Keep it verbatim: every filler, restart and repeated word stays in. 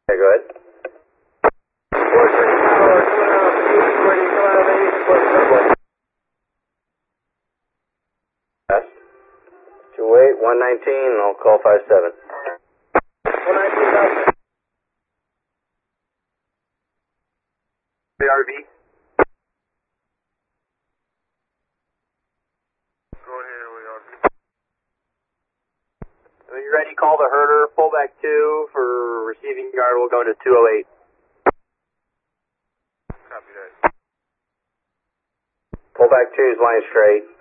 Okay, go ahead. Yes. two eight, one nineteen, and I'll call five seven. one nineteen, the R V. Go ahead, R V. When you're ready, call the herder. Pullback two for receiving guard. We'll go to two oh eight. Copy that. Pullback two is line straight.